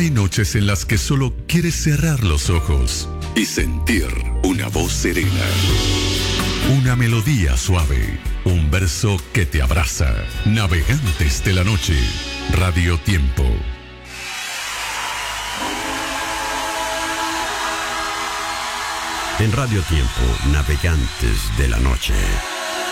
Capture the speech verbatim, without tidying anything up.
Hay noches en las que solo quieres cerrar los ojos y sentir una voz serena, una melodía suave, un verso que te abraza. Navegantes de la noche, Radio Tiempo. En Radio Tiempo, Navegantes de la Noche.